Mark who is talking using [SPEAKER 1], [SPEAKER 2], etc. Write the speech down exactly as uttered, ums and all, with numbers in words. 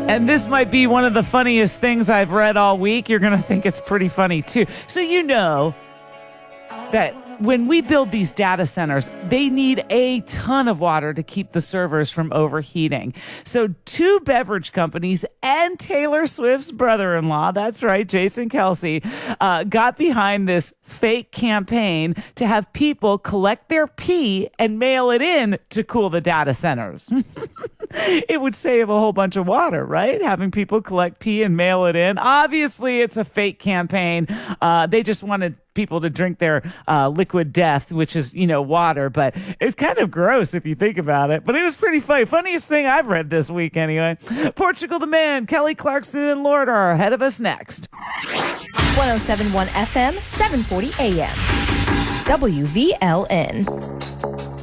[SPEAKER 1] And this might be one of the funniest things I've read all week. You're going to think it's pretty funny, too. So you know that when we build these data centers, they need a ton of water to keep the servers from overheating. So two beverage companies and Taylor Swift's brother-in-law, that's right, Jason Kelce, uh, got behind this fake campaign to have people collect their pee and mail it in to cool the data centers. It would save a whole bunch of water, right? Having people collect pee and mail it in. Obviously, it's a fake campaign. Uh, they just wanted people to drink their uh, liquid death, which is, you know, water. But it's kind of gross if you think about it. But it was pretty funny. Funniest thing I've read this week, anyway. Portugal the Man, Kelly Clarkson, and Lord are ahead of us next.
[SPEAKER 2] one oh seven point one F M, seven forty A M. W V L N.